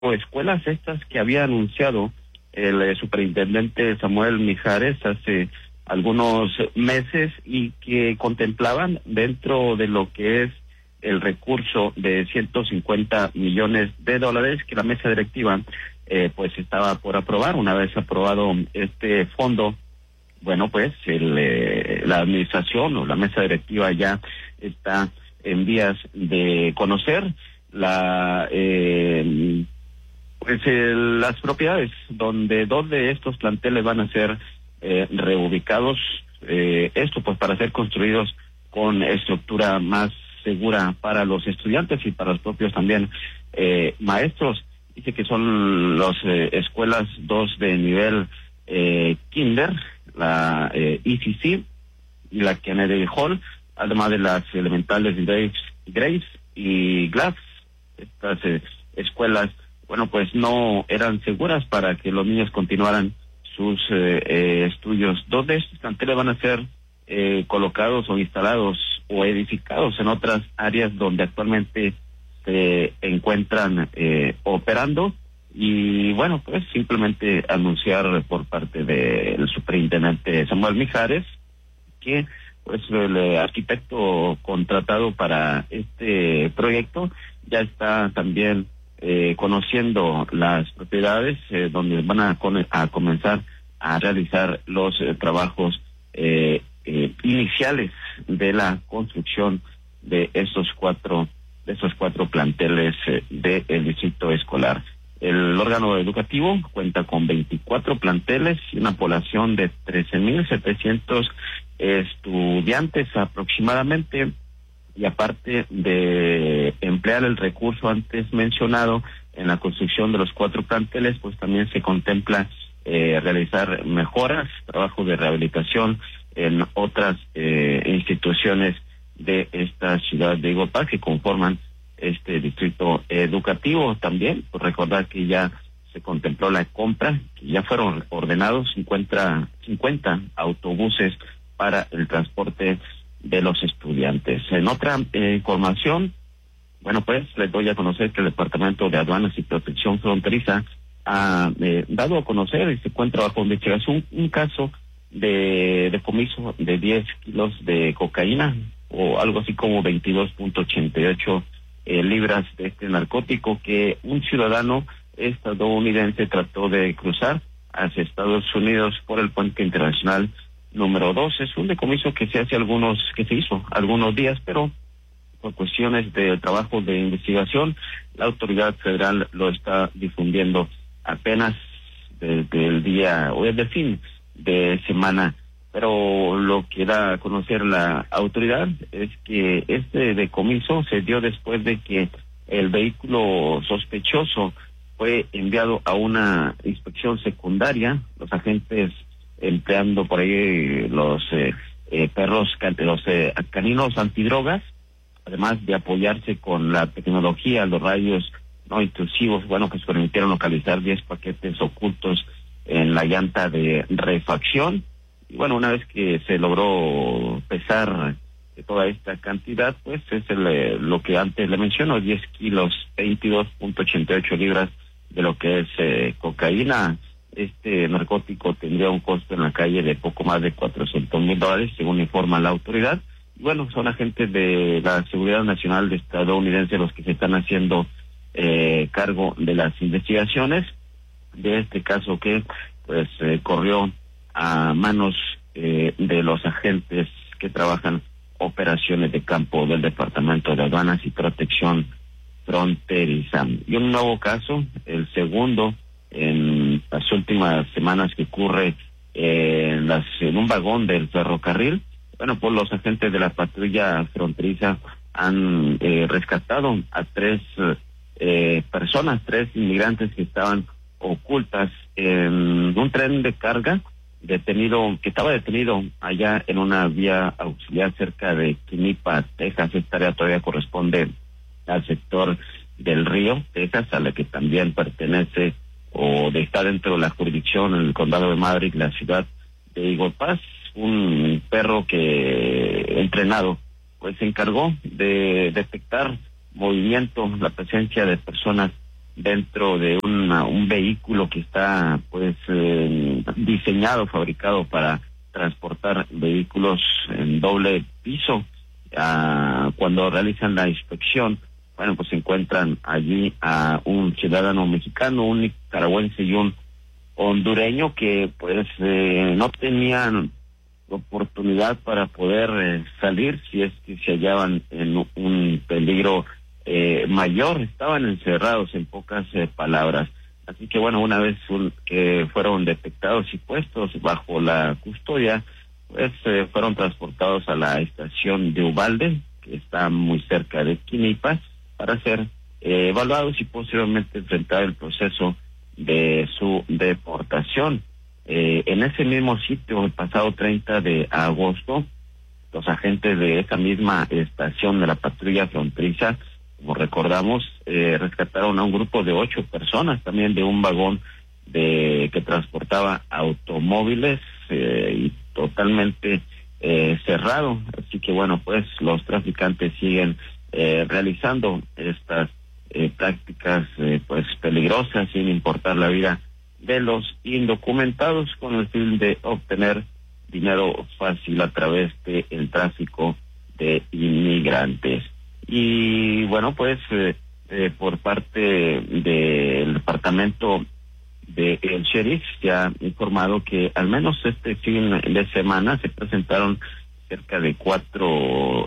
escuelas estas que había anunciado el superintendente Samuel Mijares hace algunos meses y que contemplaban dentro de lo que es el recurso de 150 millones de dólares que la mesa directiva pues estaba por aprobar. Una vez aprobado este fondo, bueno, pues la administración o la mesa directiva ya está en vías de conocer las propiedades donde dos de estos planteles van a ser reubicados, esto pues para ser construidos con estructura más segura para los estudiantes y para los propios también maestros. Dice que son las escuelas 2 de nivel kinder, la ECC y la Kennedy Hall, además de las elementales Grace y Glass. Estas escuelas, bueno, pues no eran seguras para que los niños continuaran sus estudios. Dos de estos planteles van a ser colocados o instalados o edificados en otras áreas donde actualmente se encuentran operando. Y bueno, pues simplemente anunciar por parte del superintendente Samuel Mijares que pues el arquitecto contratado para este proyecto ya está también conociendo las propiedades donde van a comenzar a realizar los trabajos iniciales de la construcción de esos cuatro planteles del distrito escolar. El órgano educativo cuenta con 24 planteles y una población de 13,700 estudiantes aproximadamente, y aparte de emplear el recurso antes mencionado en la construcción de los 4 planteles, pues también se contempla realizar mejoras, trabajos de rehabilitación en otras instituciones de esta ciudad de Iguapa que conforman este distrito educativo. También pues recordar que ya se contempló la compra, que ya fueron ordenados 50 autobuses para el transporte de los estudiantes. En otra información, bueno, pues les doy a conocer que el Departamento de Aduanas y Protección Fronteriza ha dado a conocer y se encuentra bajo investigación un caso de decomiso de 10 kilos de cocaína o algo así como 22.88 libras de este narcótico que un ciudadano estadounidense trató de cruzar hacia Estados Unidos por el puente internacional número 2. Es un decomiso que se hizo algunos días, pero por cuestiones de trabajo de investigación, la autoridad federal lo está difundiendo apenas desde el día o desde el fin de semana. Pero lo que da a conocer la autoridad es que este decomiso se dio después de que el vehículo sospechoso fue enviado a una inspección secundaria, los agentes empleando por ahí los caninos antidrogas, además de apoyarse con la tecnología, los rayos no intrusivos, bueno, que se permitieron localizar 10 paquetes ocultos en la llanta de refacción. Y bueno, una vez que se logró pesar toda esta cantidad, pues es lo que antes le menciono, 10 kilos, 22.88 libras de lo que es cocaína. Este narcótico tendría un costo en la calle de poco más de $400,000, según informa la autoridad. Y bueno, son agentes de la Seguridad Nacional estadounidense los que se están haciendo cargo de las investigaciones de este caso que pues corrió a manos de los agentes que trabajan operaciones de campo del Departamento de Aduanas y Protección Fronteriza. Y un nuevo caso, el segundo en las últimas semanas, que ocurre en un vagón del ferrocarril. Bueno, pues los agentes de la patrulla fronteriza han rescatado a 3 personas, 3 inmigrantes que estaban ocultas en un tren de carga que estaba detenido allá en una vía auxiliar cerca de Quinipa, Texas. Esta área todavía corresponde al sector del Río, Texas, a la que también pertenece está dentro de la jurisdicción en el condado de Maverick, la ciudad de Eagle Pass. Un perro que entrenado pues se encargó de detectar movimiento, la presencia de personas dentro de un vehículo que está pues diseñado, fabricado para transportar vehículos en doble piso. Cuando realizan la inspección, bueno, pues encuentran allí a un ciudadano mexicano, un nicaragüense y un hondureño que pues no tenían oportunidad para poder salir si es que se hallaban en un peligro mayor, estaban encerrados en pocas palabras. Así que bueno, una vez que fueron detectados y puestos bajo la custodia, pues fueron transportados a la estación de Uvalde, que está muy cerca de Quinipa, para ser evaluados y posteriormente enfrentar el proceso de su deportación. En ese mismo sitio, el pasado 30 de agosto, los agentes de esa misma estación de la patrulla fronteriza, como recordamos, rescataron a un grupo de 8 personas, también de un vagón que transportaba automóviles y totalmente cerrado. Así que bueno, pues los traficantes siguen realizando estas prácticas pues peligrosas, sin importar la vida de los indocumentados, con el fin de obtener dinero fácil a través del tráfico de inmigrantes. Y bueno, pues por parte del departamento del sheriff se ha informado que al menos este fin de semana se presentaron cerca de 4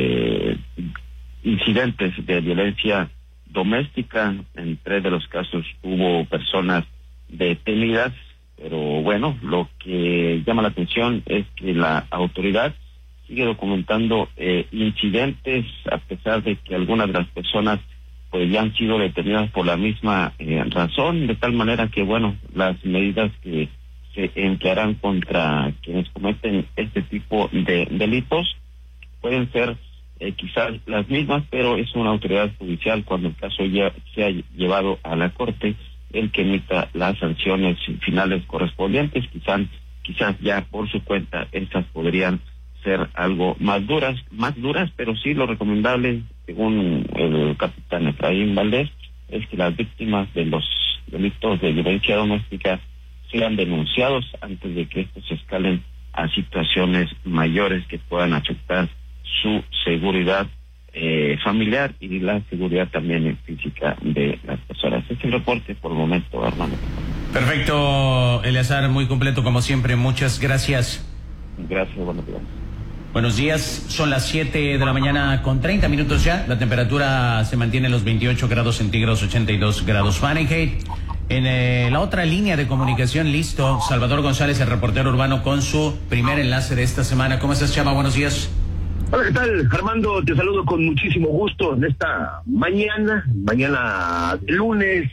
incidentes de violencia doméstica. En 3 de los casos hubo personas detenidas, pero bueno, lo que llama la atención es que la autoridad sigue documentando incidentes, a pesar de que algunas de las personas pues ya han sido detenidas por la misma razón, de tal manera que bueno, las medidas que se emplearán contra quienes cometen este tipo de delitos pueden ser quizás las mismas, pero es una autoridad judicial, cuando el caso ya sea llevado a la corte, el que emita las sanciones finales correspondientes. Quizás ya por su cuenta estas podrían ser algo más duras, pero sí lo recomendable, según el capitán Efraín Valdés, es que las víctimas de los delitos de violencia doméstica sean denunciados antes de que estos escalen a situaciones mayores que puedan afectar su seguridad familiar y la seguridad también física de las personas. Este es el reporte por el momento, Armando. Perfecto, Eleazar, muy completo como siempre, muchas gracias. Gracias, buenos días. Buenos días, son las 7 de la mañana con 30 minutos ya, la temperatura se mantiene en los 28 grados centígrados, 82 grados Fahrenheit. En la otra línea de comunicación, listo, Salvador González, el reportero urbano, con su primer enlace de esta semana. ¿Cómo estás, Chava? Buenos días. Hola, ¿qué tal, Armando? Te saludo con muchísimo gusto en esta mañana de lunes,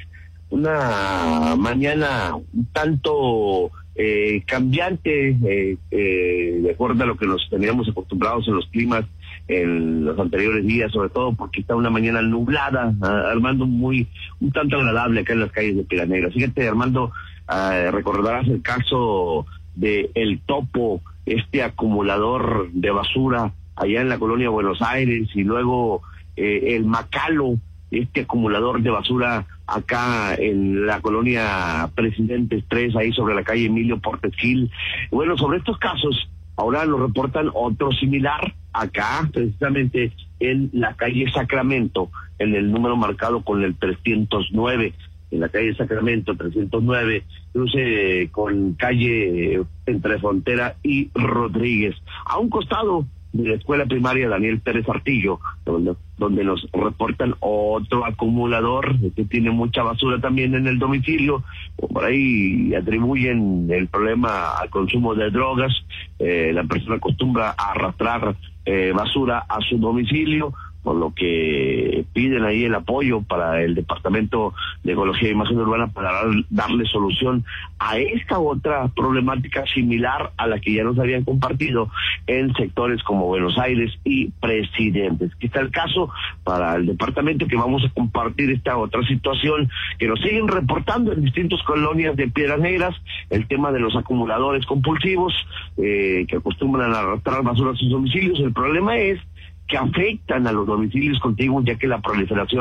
una mañana un tanto cambiante, de acuerdo a lo que nos teníamos acostumbrados en los climas en los anteriores días, sobre todo porque está una mañana nublada, Armando, un tanto agradable acá en las calles de Piedras Negras. Fíjate, Armando, recordarás el caso de El Topo, este acumulador de basura allá en la colonia Buenos Aires, y luego el Macalo, este acumulador de basura acá en la colonia Presidentes 3, ahí sobre la calle Emilio Portes Gil. Bueno, sobre estos casos, ahora nos reportan otro similar acá, precisamente en la calle Sacramento, en el número marcado con el 309, en la calle Sacramento 309, cruce con calle entre Frontera y Rodríguez, a un costado de la escuela primaria Daniel Pérez Artillo, donde nos reportan otro acumulador que tiene mucha basura también en el domicilio. Por ahí atribuyen el problema al consumo de drogas. La persona acostumbra a arrastrar basura a su domicilio, por lo que piden ahí el apoyo para el Departamento de Ecología e Imagen Urbana para darle solución a esta otra problemática similar a la que ya nos habían compartido en sectores como Buenos Aires y Presidentes. Aquí está el caso para el departamento, que vamos a compartir esta otra situación que nos siguen reportando en distintas colonias de Piedras Negras, el tema de los acumuladores compulsivos que acostumbran a arrastrar basura a sus domicilios. El problema es que afectan a los domicilios contiguos, ya que la proliferación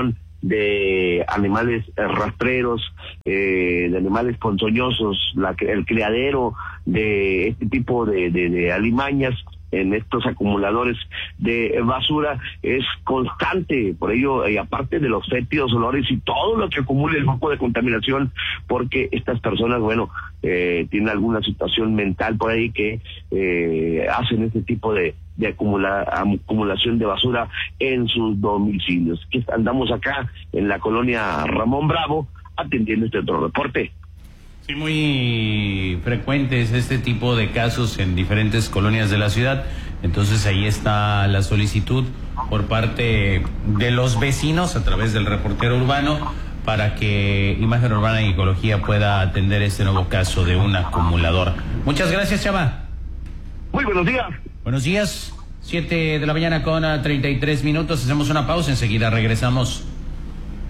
de animales rastreros, de animales ponzoñosos, el criadero de este tipo de alimañas en estos acumuladores de basura es constante. Por ello, y aparte de los fétidos olores y todo lo que acumula el foco de contaminación, porque estas personas, tienen alguna situación mental por ahí que hacen este tipo de acumulación de basura en sus domicilios. Que andamos acá en la colonia Ramón Bravo atendiendo este otro reporte. Sí, muy frecuentes este tipo de casos en diferentes colonias de la ciudad. Entonces ahí está la solicitud por parte de los vecinos a través del reportero urbano para que Imagen Urbana y Ecología pueda atender este nuevo caso de un acumulador. Muchas gracias, Chava. Muy buenos días. Buenos días. 7 de la mañana con 33 minutos. Hacemos una pausa, enseguida regresamos.